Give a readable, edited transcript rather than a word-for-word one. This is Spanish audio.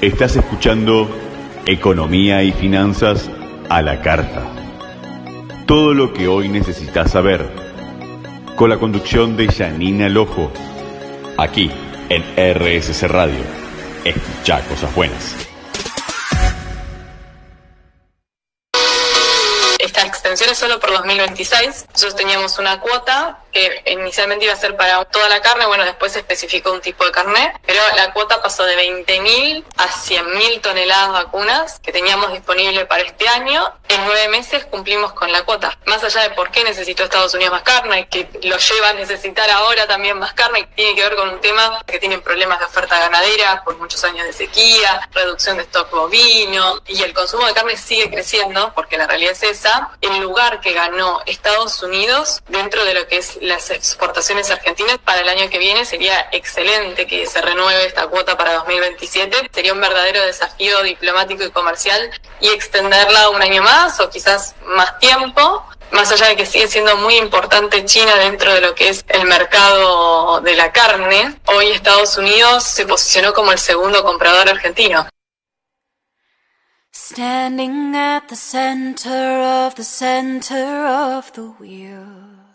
Estás escuchando Economía y Finanzas a la Carta. Todo lo que hoy necesitas saber. Con la conducción de Janina Lojo. Aquí en RSC Radio. Escucha cosas buenas. Esta extensión es solo por 2026. Nosotros teníamos una cuota que inicialmente iba a ser para toda la carne. Bueno, después se especificó un tipo de carne, pero la cuota pasó de 20.000 a 100.000 toneladas de vacunas que teníamos disponible para este año. En 9 meses cumplimos con la cuota. Más allá de por qué necesitó Estados Unidos más carne, que lo lleva a necesitar ahora también más carne, tiene que ver con un tema que tienen problemas de oferta ganadera por muchos años de sequía, reducción de stock bovino, y el consumo de carne sigue creciendo, porque la realidad es esa. El lugar que ganó Estados Unidos dentro de lo que es las exportaciones argentinas para el año que viene sería excelente que se renueve esta cuota para 2027. Sería un verdadero desafío diplomático y comercial, y extenderla un año más o quizás más tiempo, más allá de que sigue siendo muy importante China dentro de lo que es el mercado de la carne. Hoy Estados Unidos se posicionó como el segundo comprador argentino. Standing at the center of the wheel.